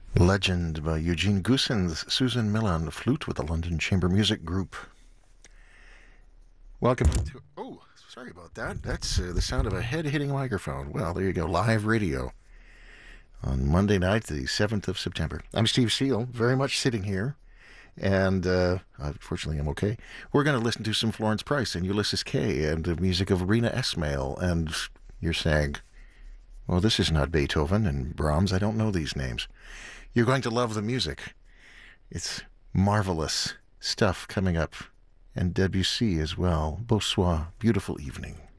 Legend by Eugene Goossens, Susan Miller on the flute with the London Chamber Music Group. Welcome to. Oh, sorry about that. That's the sound of a head hitting a microphone. Well, there you go. Live radio on Monday night, the 7th of September. I'm Steve Seal, very much sitting here. And unfortunately, I'm okay. We're going to listen to some Florence Price and Ulysses Kay and the music of Rena Esmail. And you're saying, well, this is not Beethoven and Brahms. I don't know these names. You're going to love the music. It's marvelous stuff coming up. And Debussy as well. Bonsoir. Beautiful evening.